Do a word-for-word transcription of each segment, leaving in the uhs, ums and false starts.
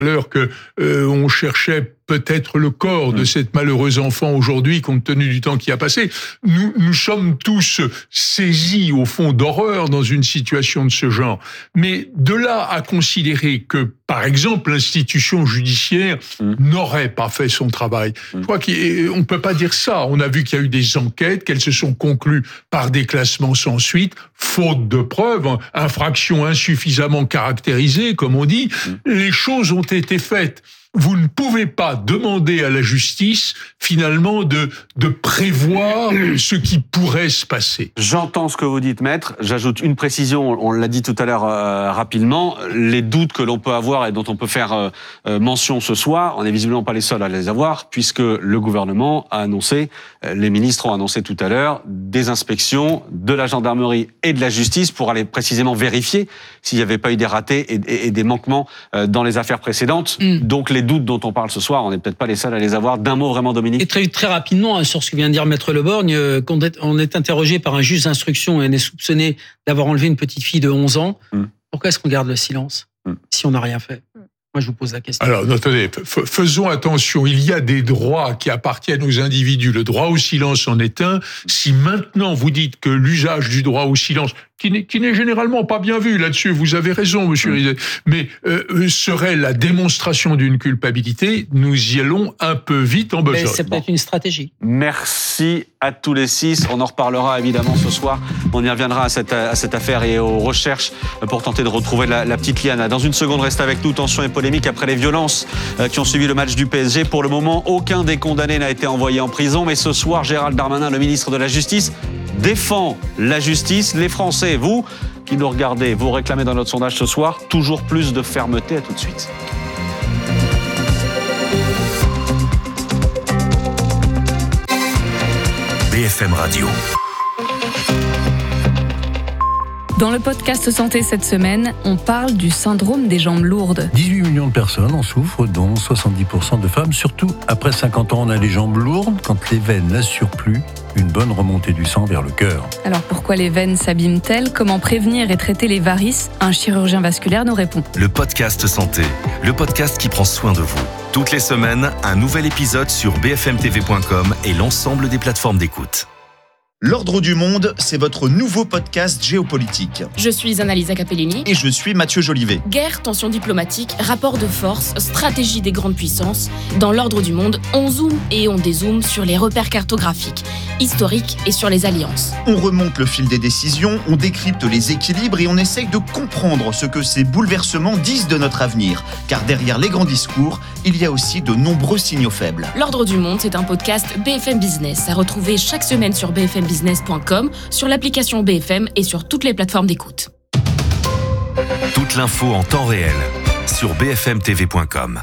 l'heure que euh, on cherchait peut-être le corps de cet malheureux enfant aujourd'hui, compte tenu du temps qui a passé. Nous, nous sommes tous saisis, au fond, d'horreur dans une situation de ce genre. Mais de là à considérer que, par exemple, l'institution judiciaire mmh. n'aurait pas fait son travail, mmh. je crois qu'on ne peut pas dire ça. On a vu qu'il y a eu des enquêtes, qu'elles se sont conclues par des classements sans suite, faute de preuves, infraction insuffisamment caractérisée, comme on dit. Mmh. Les choses ont été faites. Vous ne pouvez pas demander à la justice, finalement, de, de prévoir ce qui pourrait se passer. J'entends ce que vous dites, maître. J'ajoute une précision, on l'a dit tout à l'heure euh, rapidement. Les doutes que l'on peut avoir et dont on peut faire euh, mention ce soir, on n'est visiblement pas les seuls à les avoir, puisque le gouvernement a annoncé, euh, les ministres ont annoncé tout à l'heure, des inspections de la gendarmerie et de la justice pour aller précisément vérifier s'il n'y avait pas eu des ratés et, et, et des manquements euh, dans les affaires précédentes. Mm. Donc les doutes dont on parle ce soir, on n'est peut-être pas les seuls à les avoir. D'un mot vraiment, Dominique. Et très, très rapidement, sur ce que vient de dire Maître Le Borgne, euh, qu'on est, on est interrogé par un juge d'instruction et on est soupçonné d'avoir enlevé une petite fille de onze ans. Mm. Pourquoi est-ce qu'on garde le silence mm. si on n'a rien fait? Moi, je vous pose la question. Alors, attendez, f- faisons attention. Il y a des droits qui appartiennent aux individus. Le droit au silence en est un. Si maintenant vous dites que l'usage du droit au silence, qui n'est, qui n'est généralement pas bien vu là-dessus, vous avez raison, monsieur Rizet, mais euh, serait la démonstration d'une culpabilité, nous y allons un peu vite en besogne. Mais c'est peut-être bon. une stratégie. Merci à tous les six. On en reparlera évidemment ce soir. On y reviendra à cette, à cette affaire et aux recherches pour tenter de retrouver la, la petite Liana. Dans une seconde, reste avec nous. Tension et polémique après les violences qui ont suivi le match du P S G. Pour le moment, aucun des condamnés n'a été envoyé en prison. Mais ce soir, Gérald Darmanin, le ministre de la Justice, défend la justice. Les Français, vous qui nous regardez, vous réclamez dans notre sondage ce soir toujours plus de fermeté. À tout de suite. B F M Radio. Dans le podcast Santé cette semaine, on parle du syndrome des jambes lourdes. dix-huit millions de personnes en souffrent, dont soixante-dix pour cent de femmes. Surtout, après cinquante ans, on a les jambes lourdes quand les veines n'assurent plus une bonne remontée du sang vers le cœur. Alors pourquoi les veines s'abîment-elles? Comment prévenir et traiter les varices? Un chirurgien vasculaire nous répond. Le podcast Santé, le podcast qui prend soin de vous. Toutes les semaines, un nouvel épisode sur b f m t v point com et l'ensemble des plateformes d'écoute. L'Ordre du Monde, c'est votre nouveau podcast géopolitique. Je suis Annalisa Capellini. Et je suis Mathieu Jolivet. Guerre, tensions diplomatiques, rapports de force, stratégie des grandes puissances. Dans l'Ordre du Monde, on zoome et on dézoome sur les repères cartographiques, historiques et sur les alliances. On remonte le fil des décisions, on décrypte les équilibres et on essaye de comprendre ce que ces bouleversements disent de notre avenir. Car derrière les grands discours, il y a aussi de nombreux signaux faibles. L'Ordre du Monde, c'est un podcast B F M Business à retrouver chaque semaine sur b f m business point com, sur l'application B F M et sur toutes les plateformes d'écoute. Toute l'info en temps réel sur b f m t v point com.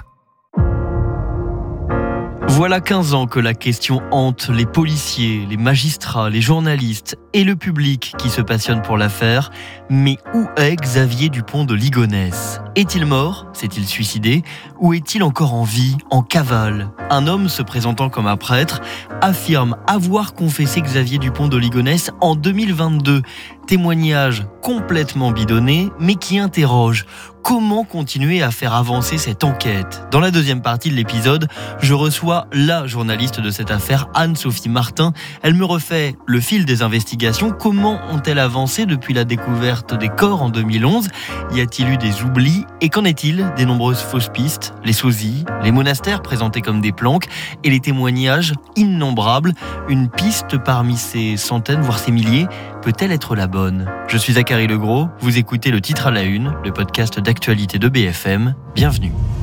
Voilà quinze ans que la question hante les policiers, les magistrats, les journalistes et le public qui se passionne pour l'affaire. Mais où est Xavier Dupont de Ligonnès ? Est-il mort ? S'est-il suicidé ? Ou est-il encore en vie, en cavale ? Un homme se présentant comme un prêtre affirme avoir confessé Xavier Dupont de Ligonnès en deux mille vingt-deux. Témoignage complètement bidonné, mais qui interroge. Comment continuer à faire avancer cette enquête ? Dans la deuxième partie de l'épisode, je reçois la journaliste de cette affaire, Anne-Sophie Martin. Elle me refait le fil des investigations. Comment ont-elles avancé depuis la découverte des corps en deux mille onze ? Y a-t-il eu des oublis ? Et qu'en est-il des nombreuses fausses pistes, les sosies, les monastères présentés comme des planques et les témoignages innombrables ? Une piste parmi ces centaines, voire ces milliers, peut-elle être la bonne ? Je suis Zachary Legros, vous écoutez Le Titre à la Une, le podcast d'actualité de B F M. Bienvenue.